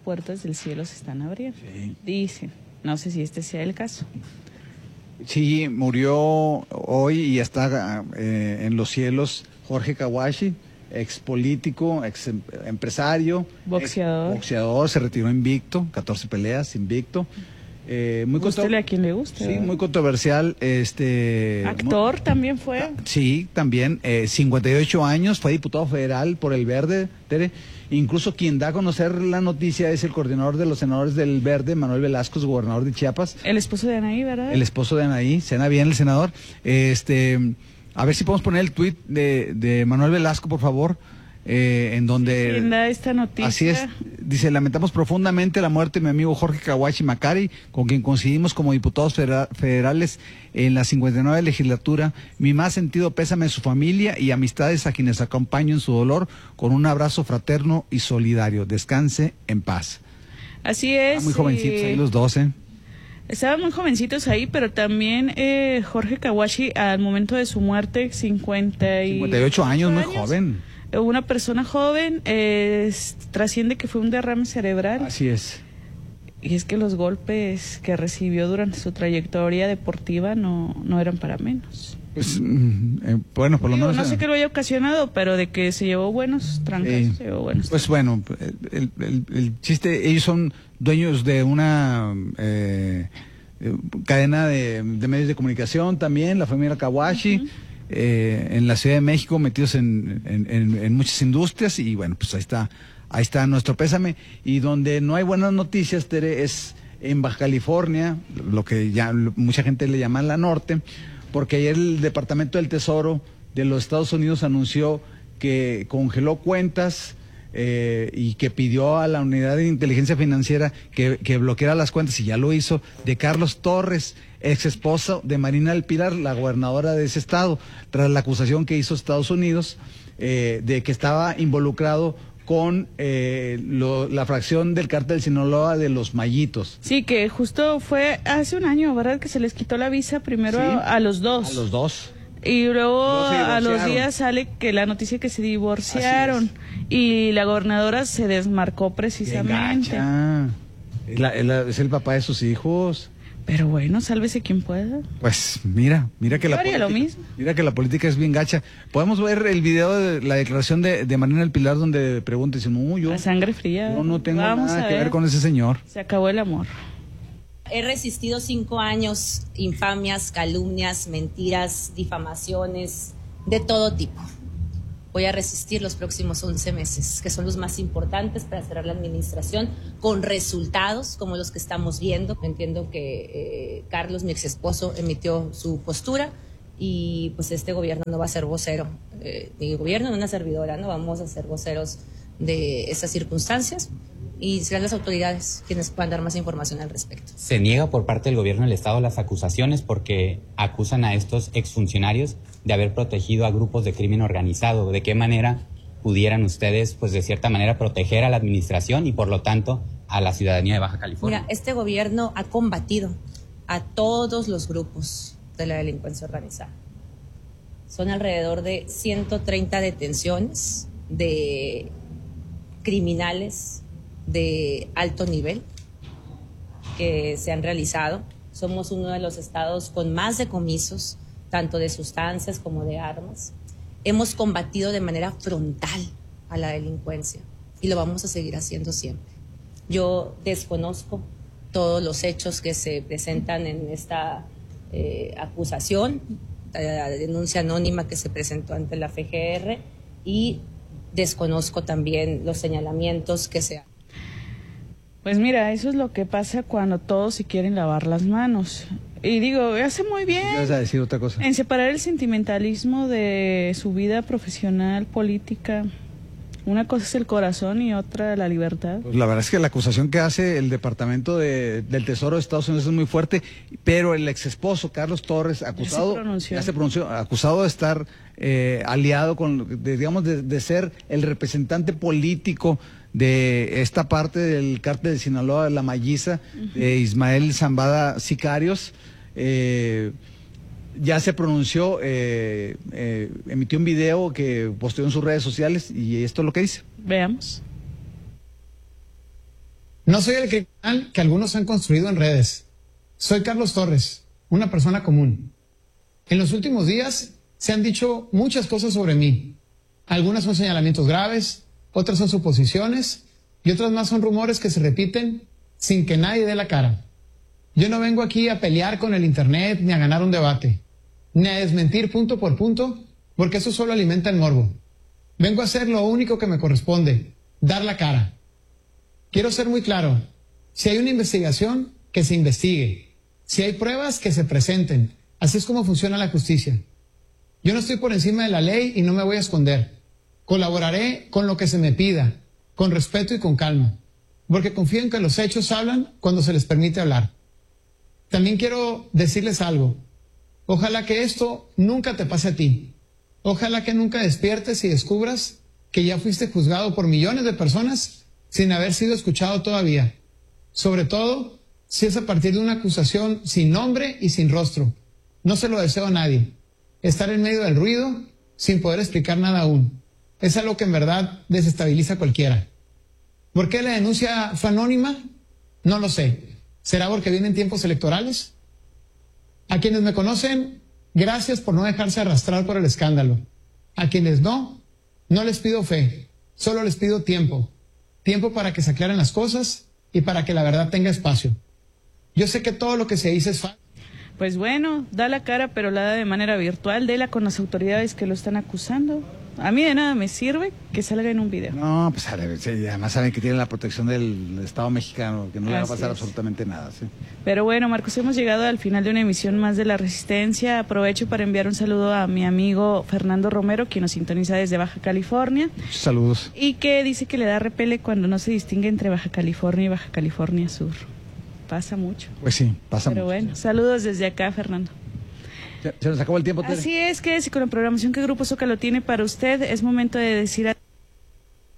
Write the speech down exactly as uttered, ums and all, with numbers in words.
puertas del cielo se están abriendo. Sí. Dicen, no sé si este sea el caso. Sí, murió hoy y está eh, en los cielos Jorge Kawashi, ex político, ex empresario, boxeador. Ex boxeador, se retiró invicto, catorce peleas, invicto. Eh, muy Gústele a quien le guste. Sí, ¿verdad? muy controversial. Este, Actor muy, también fue. Sí, también. Eh, cincuenta y ocho años, fue diputado federal por el Verde, Tere. Incluso quien da a conocer la noticia es el coordinador de los senadores del Verde, Manuel Velasco, gobernador de Chiapas. El esposo de Anaí, ¿verdad? El esposo de Anaí, cena bien el senador. Este, a ver si podemos poner el tuit de, de Manuel Velasco, por favor. Eh, en donde ¿Quién da esta noticia? Así es, dice: lamentamos profundamente la muerte de mi amigo Jorge Kawashi Macari, con quien coincidimos como diputados federa federales en la cincuenta y nueve legislatura. Mi más sentido pésame a su familia y amistades a quienes acompaño en su dolor, con un abrazo fraterno y solidario. Descanse en paz. Así es. Ah, muy jovencitos y... ahí los dos, ¿eh? Estaban muy jovencitos ahí, pero también eh, Jorge Kawashi, al momento de su muerte, cincuenta y... cincuenta y ocho años, muy joven. Una persona joven, eh, trasciende que fue un derrame cerebral. Así es. Y es que los golpes que recibió durante su trayectoria deportiva no, no eran para menos. Pues, eh, bueno, por lo Digo, menos... no sé qué lo haya ocasionado, pero de que se llevó buenos trancazos, eh, se llevó buenos Pues bueno, el, el, el chiste, ellos son dueños de una eh, cadena de, de medios de comunicación también, la familia Kawashi. Uh-huh. Eh, en la Ciudad de México, metidos en, en, en, en muchas industrias, y bueno, pues ahí está, ahí está nuestro pésame. Y donde no hay buenas noticias, Tere, es en Baja California, lo que ya mucha gente le llama la norte, porque ayer el Departamento del Tesoro de los Estados Unidos anunció que congeló cuentas eh, y que pidió a la Unidad de Inteligencia Financiera que, que bloqueara las cuentas, y ya lo hizo, de Carlos Torres, ex esposo de Marina del Pilar, la gobernadora de ese estado, tras la acusación que hizo Estados Unidos eh, de que estaba involucrado con eh, lo, la fracción del cártel de Sinaloa de los Mayitos. Sí, que justo fue hace un año, ¿verdad? Que se les quitó la visa primero ¿Sí? a, a los dos. A los dos. Y luego a los días sale que la noticia que se divorciaron y la gobernadora se desmarcó precisamente. Es, la, es, la, es el papá de sus hijos. Pero bueno, sálvese quien pueda. Pues mira, mira que Yo la haría política, lo mismo. Mira que la política es bien gacha. Podemos ver el video de la declaración de, de Marina del Pilar donde pregunta y dice: no, yo, a sangre fría. Yo no tengo Vamos nada a que ver. ver con ese señor. Se acabó el amor. He resistido cinco años, infamias, calumnias, mentiras, difamaciones, de todo tipo. Voy a resistir los próximos once meses, que son los más importantes para cerrar la administración, con resultados como los que estamos viendo. Entiendo que eh, Carlos, mi ex esposo, emitió su postura y pues este gobierno no va a ser vocero. Eh, mi gobierno no es una servidora, no vamos a ser voceros de esas circunstancias. Y serán las autoridades quienes puedan dar más información al respecto. Se niega por parte del gobierno del Estado las acusaciones porque acusan a estos exfuncionarios de haber protegido a grupos de crimen organizado. ¿De qué manera pudieran ustedes, pues de cierta manera, proteger a la administración y por lo tanto a la ciudadanía de Baja California? Mira, este gobierno ha combatido a todos los grupos de la delincuencia organizada. Son alrededor de ciento treinta detenciones de criminales de alto nivel que se han realizado. Somos uno de los estados con más decomisos, tanto de sustancias como de armas. Hemos combatido de manera frontal a la delincuencia y lo vamos a seguir haciendo siempre. Yo desconozco todos los hechos que se presentan en esta eh, acusación, la denuncia anónima que se presentó ante la F G R, y desconozco también los señalamientos que se han. Pues mira, eso es lo que pasa cuando todos se quieren lavar las manos. Y digo, hace muy bien ¿Vas a decir otra cosa? en separar el sentimentalismo de su vida profesional, política. Una cosa es el corazón y otra la libertad. Pues la verdad es que la acusación que hace el Departamento de, del Tesoro de Estados Unidos es muy fuerte, pero el ex esposo Carlos Torres, acusado, ya se pronunció, ya se pronunció acusado de estar eh, aliado con, de, digamos, de, de ser el representante político de esta parte del cártel de Sinaloa, la Malliza, uh-huh. de Ismael Zambada Sicarios. Eh, ya se pronunció, eh, eh, emitió un video que posteó en sus redes sociales y esto es lo que dice. Veamos. Este gobierno ha combatido a todos los grupos de la delincuencia organizada. Son alrededor de ciento treinta detenciones de criminales de alto nivel que se han realizado. Hemos combatido de manera frontal a la delincuencia y lo vamos a seguir haciendo siempre. Yo desconozco todos los hechos que se presentan en esta eh, acusación, tanto de sustancias como de armas. No soy el criminal que algunos han construido en redes. Soy Carlos Torres, una persona común. En los últimos días se han dicho muchas cosas sobre mí. Algunas son señalamientos graves, otras son suposiciones y otras más son rumores que se repiten sin que nadie dé la cara. Yo no vengo aquí a pelear con el internet ni a ganar un debate, ni a desmentir punto por punto, porque eso solo alimenta el morbo. Vengo a hacer lo único que me corresponde, dar la cara. Quiero ser muy claro, si hay una investigación, que se investigue. Si hay pruebas, que se presenten. Así es como funciona la justicia. Yo no estoy por encima de la ley y no me voy a esconder. Colaboraré con lo que se me pida, con respeto y con calma, porque confío en que los hechos hablan cuando se les permite hablar. También quiero decirles algo. Ojalá que esto nunca te pase a ti. Ojalá que nunca despiertes y descubras que ya fuiste juzgado por millones de personas sin haber sido escuchado todavía. Sobre todo, si es a partir de una acusación sin nombre y sin rostro. No se lo deseo a nadie. Estar en medio del ruido sin poder explicar nada aún. Es algo que en verdad desestabiliza a cualquiera. ¿Por qué la denuncia fue anónima? No lo sé. ¿Será porque vienen tiempos electorales? A quienes me conocen, gracias por no dejarse arrastrar por el escándalo. A quienes no, no les pido fe, solo les pido tiempo. Tiempo para que se aclaren las cosas y para que la verdad tenga espacio. Yo sé que todo lo que se dice es falso. Pues bueno, da la cara, pero la da de manera virtual, déla con las autoridades que lo están acusando. A mí de nada me sirve que salga en un video. No, pues además saben que tienen la protección del Estado mexicano, que no le va a pasar es. absolutamente nada. ¿Sí? Pero bueno, Marcos, hemos llegado al final de una emisión más de La Resistencia. Aprovecho para enviar un saludo a mi amigo Fernando Romero, quien nos sintoniza desde Baja California. Saludos. Y que dice que le da repele cuando no se distingue entre Baja California y Baja California Sur. Pasa mucho. Pues sí, pasa Pero mucho. Pero bueno, saludos desde acá, Fernando. Se nos acabó el tiempo, Tere. Así es, que con la programación que Grupo Zócalo tiene para usted, es momento de decir...